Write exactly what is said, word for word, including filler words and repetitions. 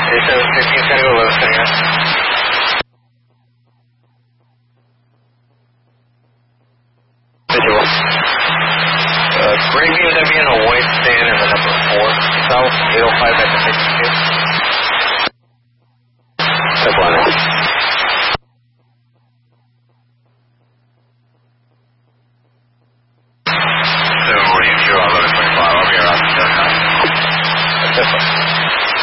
seven fifteen, San Diego eleven, San Visual. Uh, Green B M W in a white stand in the number four, south eight oh five at